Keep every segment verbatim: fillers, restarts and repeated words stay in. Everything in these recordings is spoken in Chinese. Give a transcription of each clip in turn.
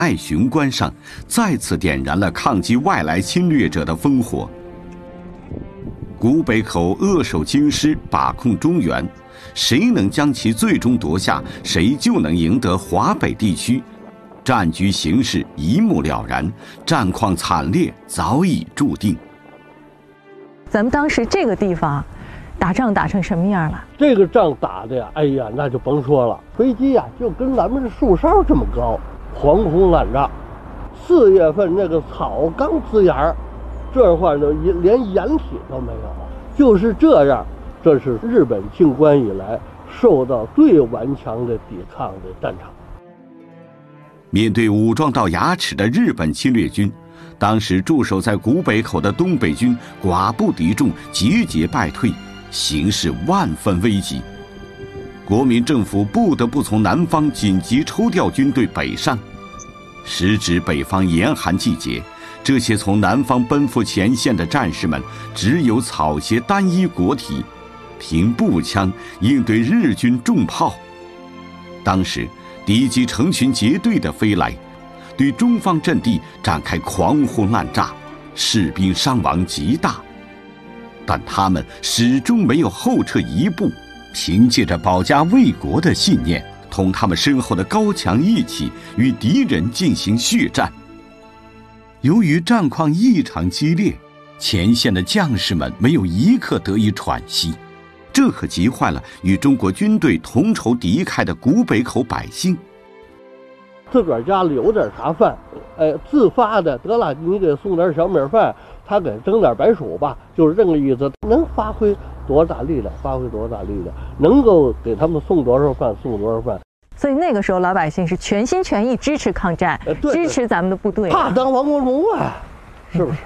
爱雄关上再次点燃了抗击外来侵略者的烽火。古北口扼守京师，把控中原，谁能将其最终夺下，谁就能赢得华北地区。战局形势一目了然，战况惨烈早已注定。 咱们当时这个地方打仗打成什么样了？ 这个仗打的呀，哎呀，那就甭说了，飞机呀就跟咱们这树梢这么高，狂轰滥炸。四月份那个草刚滋芽，这话呢连掩体都没有，就是这样。这是日本进关以来受到最顽强的抵抗的战场。 面对武装到牙齿的日本侵略军，当时驻守在古北口的东北军寡不敌众，节节败退，形势万分危急。国民政府不得不从南方紧急抽调军队北上。时值北方严寒季节，这些从南方奔赴前线的战士们只有草鞋单衣裹体，凭步枪应对日军重炮。当时敌机成群结队地飞来，对中方阵地展开狂轰滥炸，士兵伤亡极大。但他们始终没有后撤一步，凭借着保家卫国的信念，同他们身后的高强义气与敌人进行血战。由于战况异常激烈，前线的将士们没有一刻得以喘息，这可急坏了与中国军队同仇敌忾的古北口百姓。 自个儿家里有点啥饭，哎，自发的得了，你给送点小米饭，他给蒸点白薯吧，就是这个意思。能发挥多大力量，发挥多大力量，能够给他们送多少饭，送多少饭。 所以那个时候老百姓是全心全意支持抗战， 呃、对对， 支持咱们的部队， 怕当亡国奴啊，是不是？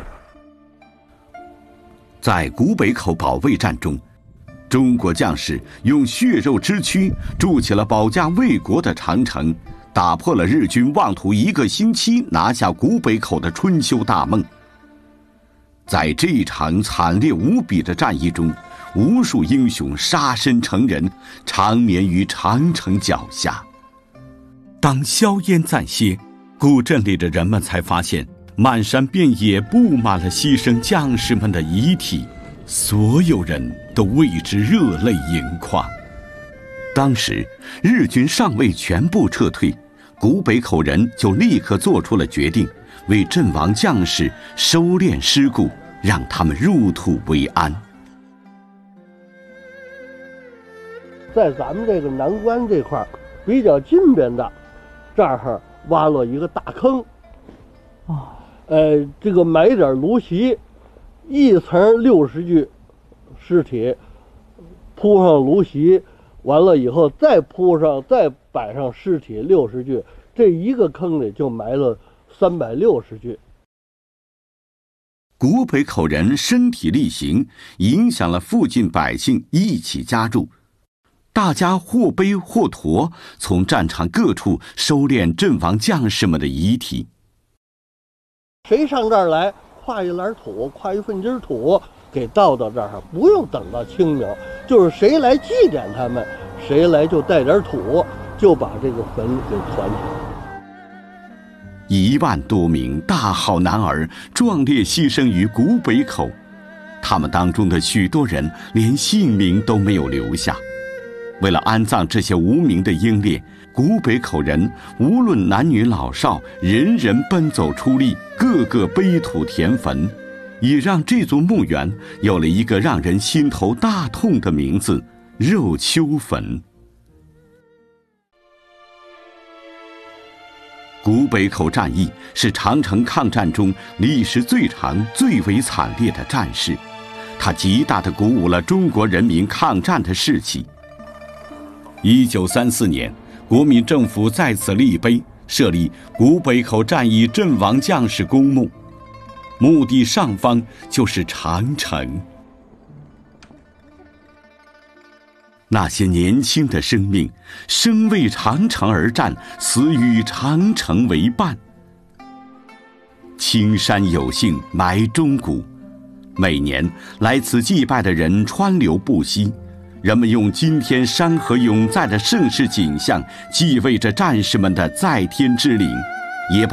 在古北口保卫战中，中国将士用血肉之躯筑起了保家卫国的长城，打破了日军妄图一个星期拿下古北口的春秋大梦。在这一场惨烈无比的战役中，无数英雄杀身成仁，长眠于长城脚下。当硝烟暂歇，古镇里的人们才发现，漫山遍野布满了牺牲将士们的遗体，所有人都为之热泪盈眶。当时日军尚未全部撤退，古北口人就立刻做出了决定，为阵亡将士收敛尸骨，让他们入土为安。 在咱们这个南关这块比较近边的，这儿挖了一个大坑， 哦， 呃，这个埋点芦席，一层六十具尸体，铺上芦席，完了以后再铺上，再摆上尸体六十具，这一个坑里就埋了三百六十具。 古北口人身体力行，影响了附近百姓一起加入。大家或背或驮，从战场各处收敛阵亡将士们的遗体。 谁上这儿来，挎一篮土，挎一份筋土，给倒到这儿，不用等到清明，就是谁来祭奠他们，谁来就带点土，就把这个坟给团起来。 一万多名大好男儿壮烈牺牲于古北口，他们当中的许多人连性命都没有留下。为了安葬这些无名的英烈，古北口人无论男女老少，人人奔走出力，个个背土填坟，也让这座墓园有了一个让人心头大痛的名字——肉丘坟。古北口战役是长城抗战中历时最长、最为惨烈的战事，它极大地鼓舞了中国人民抗战的士气。一九三四年，国民政府在此立碑，设立古北口战役阵亡将士公墓，墓地上方就是长城。那些年轻的生命，生为长城而战，死与长城为伴。青山有幸埋忠骨，每年来此祭拜的人川流不息。人们用今天山河永在的盛世景象，祭畏着战士们的在天之灵， 也把